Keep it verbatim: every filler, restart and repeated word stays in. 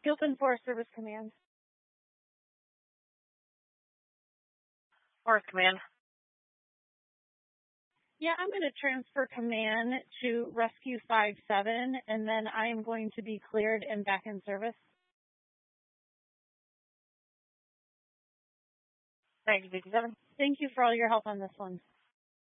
Gilpin Forest Service Command. Forest Command. Yeah, I'm going to transfer command to Rescue five seven, and then I am going to be cleared and back in service. Thank you, fifty-seven. Thank you for all your help on this one.